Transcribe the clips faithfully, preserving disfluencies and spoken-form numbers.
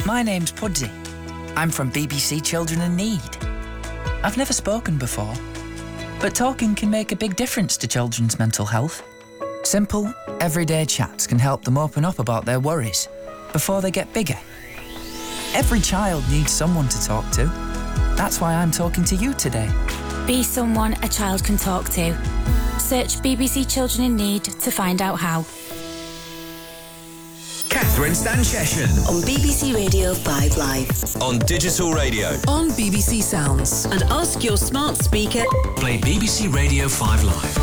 My name's Pudsey. I'm from B B C Children in Need. I've never spoken before, but talking can make a big difference to children's mental health. Simple, everyday chats can help them open up about their worries before they get bigger. Every child needs someone to talk to. That's why I'm talking to you today. Be someone a child can talk to. Search B B C Children in Need to find out how. Catherine Stanchession on B B C Radio five Live. On digital radio. On B B C Sounds. And ask your smart speaker. Play B B C Radio five Live.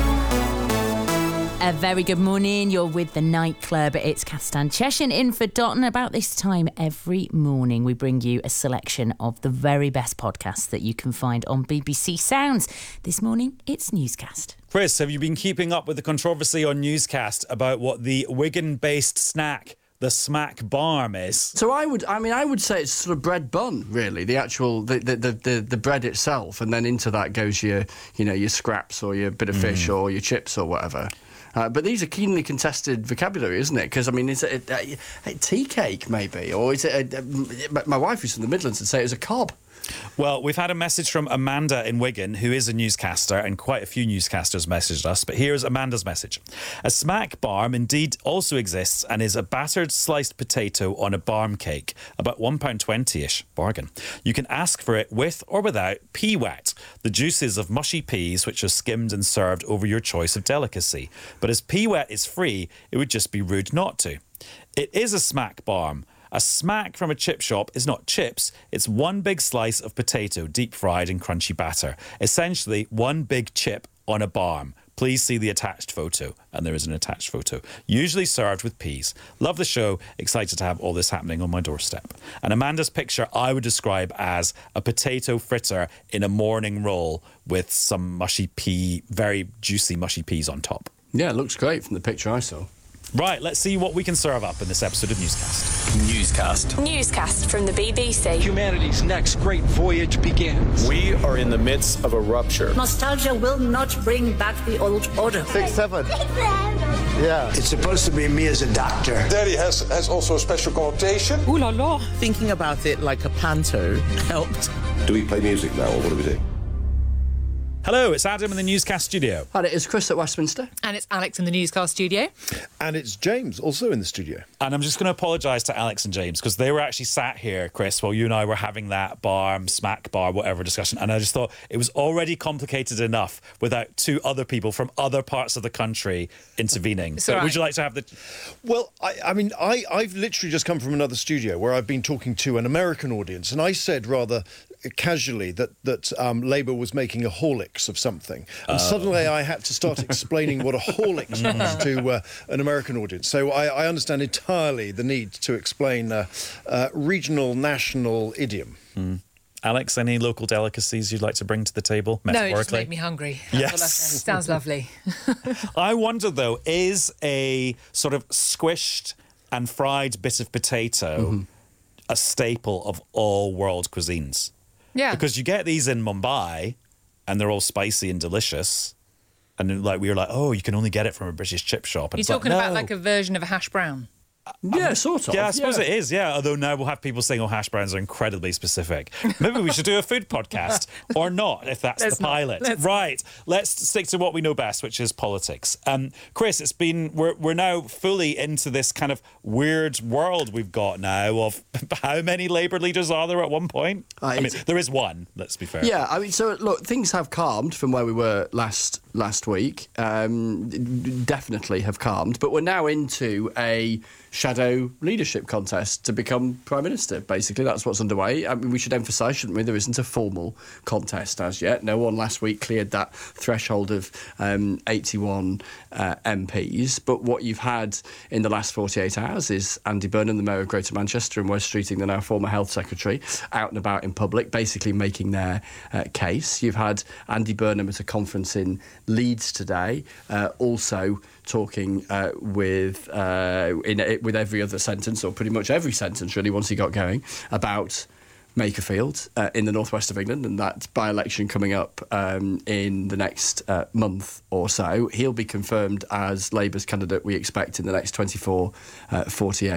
A very good morning. You're with the Nightclub. It's Kath Stancheshin in for Dotton. About this time every morning, we bring you a selection of the very best podcasts that you can find on B B C Sounds. This morning, it's Newscast. Chris, have you been keeping up with the controversy on Newscast about what the Wigan-based snack, the Smack Barm, is? So I would, I mean, I would say it's sort of bread bun, really. The actual, the the, the, the, the bread itself, and then into that goes your, you know, your scraps or your bit of fish mm. or your chips or whatever. Uh, but these are keenly contested vocabulary, isn't it? Because, I mean, is it a, a, a tea cake, maybe? Or is it a, a, my wife, who's from the Midlands, would say it was a cob. Well, we've had a message from Amanda in Wigan, who is a newscaster, and quite a few newscasters messaged us. But here's Amanda's message. A Smack Barm indeed also exists and is a battered sliced potato on a barm cake, about one pound twenty-ish, bargain. You can ask for it with or without pea wet, the juices of mushy peas which are skimmed and served over your choice of delicacy. But as pea wet is free, it would just be rude not to. It is a Smack Barm. A smack from a chip shop is not chips, it's one big slice of potato, deep fried in crunchy batter. Essentially, one big chip on a barm. Please see the attached photo. And there is an attached photo. Usually served with peas. Love the show. Excited to have all this happening on my doorstep. And Amanda's picture I would describe as a potato fritter in a morning roll with some mushy pea, very juicy mushy peas on top. Yeah, it looks great from the picture I saw. Right, let's see what we can serve up in this episode of Newscast. Newscast. Newscast from the B B C. Humanity's next great voyage begins. We are in the midst of a rupture. Nostalgia will not bring back the old order. Six, seven. Yeah. It's supposed to be me as a doctor. Daddy has, has also a special connotation. Ooh la la. Thinking about it like a panto helped. Do we play music now, or what do we do? Hello, it's Adam in the Newscast studio. And it's Chris at Westminster. And it's Alex in the Newscast studio. And it's James, also in the studio. And I'm just going to apologise to Alex and James, because they were actually sat here, Chris, while you and I were having that barm, smack bar, whatever discussion. And I just thought it was already complicated enough without two other people from other parts of the country intervening. So right. Would you like to have the... Well, I, I mean, I, I've literally just come from another studio where I've been talking to an American audience, and I said rather casually that that um, Labour was making a Horlicks of something, and uh. suddenly I had to start explaining what a Horlicks was to uh, an American audience. So I, I understand entirely the need to explain uh, uh, regional, national idiom. Mm. Alex, any local delicacies you'd like to bring to the table, metaphorically? No, it just made me hungry. That's yes. what I say. Sounds lovely. I wonder, though, is a sort of squished and fried bit of potato mm-hmm. a staple of all world cuisines? Yeah. Because you get these in Mumbai and they're all spicy and delicious. And like we were like, oh, you can only get it from a British chip shop. And You're it's talking like, about no. like a version of a hash brown. Yeah, sort of. Yeah, I suppose yeah. it is, yeah. Although now we'll have people saying, oh, hash browns are incredibly specific. Maybe we should do a food podcast, or not, if that's let's the pilot. Let's right, let's stick to what we know best, which is politics. Um, Chris, it's been, we're, we're now fully into this kind of weird world we've got now of how many Labour leaders are there at one point? Uh, I mean, there is one, let's be fair. Yeah, I mean, so look, things have calmed from where we were last last week. Um, definitely have calmed, but we're now into a shadow leadership contest to become Prime Minister, basically. That's what's underway. I mean, we should emphasise, shouldn't we, there isn't a formal contest as yet. No one last week cleared that threshold of um, eighty-one uh, M Ps. But what you've had in the last forty-eight hours is Andy Burnham, the Mayor of Greater Manchester, and Wes Streeting, the now former Health Secretary, out and about in public, basically making their uh, case. You've had Andy Burnham at a conference in Leeds today, uh, also talking uh, with uh, in with every other sentence, or pretty much every sentence really, once he got going, about Makerfield uh, in the northwest of England, and that by-election coming up um, in the next uh, month or so. He'll be confirmed as Labour's candidate, we expect, in the next twenty-four, uh, forty-eight